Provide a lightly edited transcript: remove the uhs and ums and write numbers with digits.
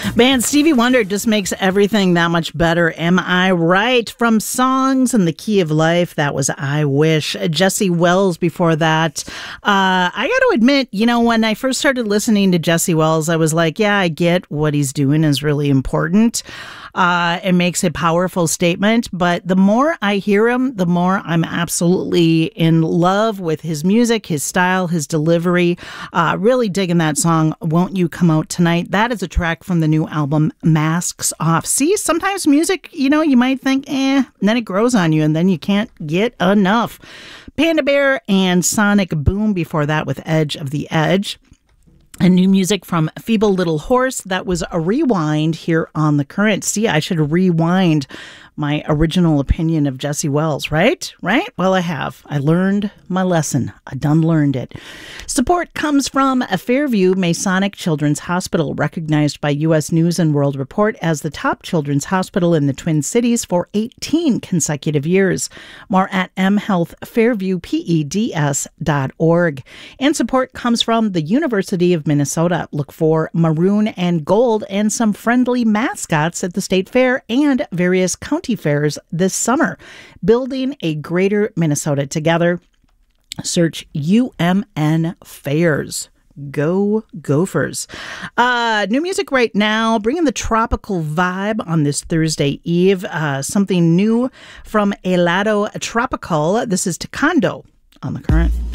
Man, Stevie Wonder just makes everything that much better. Am I right? From Songs and the Key of Life, that was I Wish. Jesse Wells before that. I got to admit, when I first started listening to Jesse Wells, I was like, yeah, I get what he's doing is really important. It makes a powerful statement, but the more I hear him, the more I'm absolutely in love with his music, his style, his delivery. Really digging that song, Won't You Come Out Tonight? That is a track from the new album, Masks Off. See, sometimes music, you might think, and then it grows on you, and then you can't get enough. Panda Bear and Sonic Boom before that with Edge of the Edge. And new music from Feeble Little Horse. That was a rewind here on The Current. See, I should rewind my original opinion of Jesse Wells, right? Right? Well, I have. I learned my lesson. I done learned it. Support comes from a Fairview Masonic Children's Hospital, recognized by U.S. News and World Report as the top children's hospital in the Twin Cities for 18 consecutive years. More at mhealthfairviewpeds.org. And support comes from the University of Minnesota. Look for maroon and gold and some friendly mascots at the State Fair and various county fairs this summer. Building a greater Minnesota together. Search UMN Fairs. Go Gophers. New music right now, bringing the tropical vibe on this Thursday Eve. Something new from Helado Tropical. This is Taekwondo on The Current.